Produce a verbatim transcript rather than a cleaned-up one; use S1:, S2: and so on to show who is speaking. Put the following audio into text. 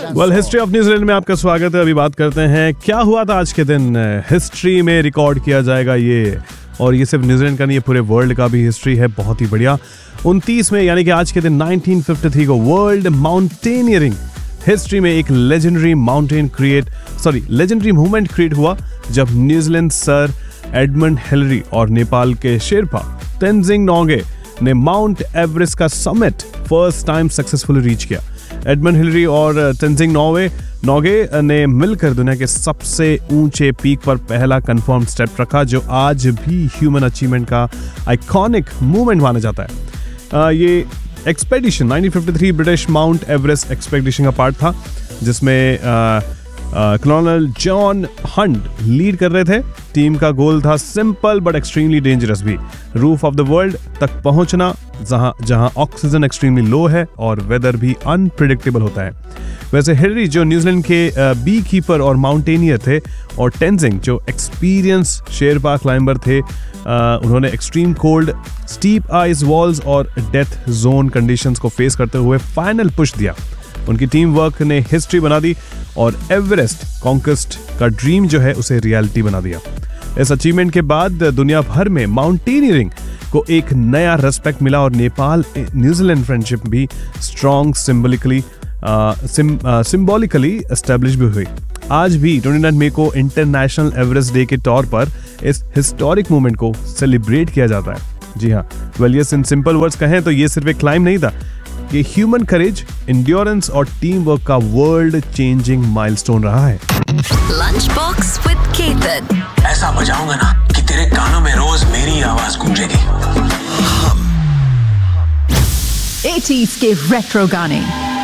S1: Well, history of New Zealand में आपका स्वागत है। अभी बात करते हैं क्या हुआ था आज के दिन। हिस्ट्री में रिकॉर्ड किया जाएगा ये, और ये सिर्फ न्यूजीलैंड का नहीं है, पूरे वर्ल्ड का भी हिस्ट्री है। बहुत ही बढ़िया। उनतीस में यानी कि आज के दिन नाइनटीन फिफ्टी थ्री को वर्ल्ड माउंटेनियरिंग हिस्ट्री में एक legendary mountain create sorry legendary movement create हुआ जब न्यूजीलैंड सर एडमंड हिलरी और नेपाल के शेरपा तेंजिंग नोगे ने माउंट एवरेस्ट का summit first time successfully reach किया। एडमंड हिलरी और तेंजिंग नोगे नोगे ने मिलकर दुनिया के सबसे ऊंचे पीक पर पहला कंफर्म स्टेप रखा, जो आज भी ह्यूमन अचीवमेंट का आइकॉनिक मूवमेंट माना जाता है। आ, ये expedition nineteen fifty three British mount Everest expedition का पार्ट था, जिसमें कॉलोनल जॉन हंट लीड कर रहे थे। टीम का गोल था सिंपल बट एक्सट्रीमली डेंजरस भी, रूफ ऑफ द वर्ल्ड तक पहुंचना, जहां जहां ऑक्सीजन एक्सट्रीमली लो है और वेदर भी अनप्रिडिक्टेबल होता है। वैसे हिलरी जो न्यूजीलैंड के बी कीपर और माउंटेनियर थे, और टेंजिंग जो एक्सपीरियंस शेरपा क्लाइंबर थे, Uh, उन्होंने extreme cold, steep ice walls और डेथ जोन कंडीशंस को फेस करते हुए फाइनल पुश दिया। उनकी टीम वर्क ने हिस्ट्री बना दी और एवरेस्ट कॉन्क्वेस्ट का ड्रीम जो है उसे रियलिटी बना दिया। इस अचीवमेंट के बाद दुनिया भर में माउंटेनियरिंग को एक नया रेस्पेक्ट मिला और नेपाल न्यूजीलैंड फ्रेंडशिप भी स्ट्रॉन्ग सिंबलिकली सिंबॉलिकली एस्टेब्लिश भी हुई। आज भी उनतीस मई को इंटरनेशनल एवरेस्ट डे के तौर पर इस हिस्टोरिक मूवमेंट को सेलिब्रेट किया जाता है। जी हाँ, well yes, in simple words कहें तो ये सिर्फ एक क्लाइंब नहीं था, ये ह्यूमन करेज, एंड्योरेंस और टीम वर्क का वर्ल्ड चेंजिंग माइलस्टोन रहा है।
S2: Lunch box with Ketan.
S3: ऐसा बजाऊंगा ना कि तेरे कानों में रोज मेरी आवाज गूंजेगी।
S4: एटीज़ के रेट्रो गाने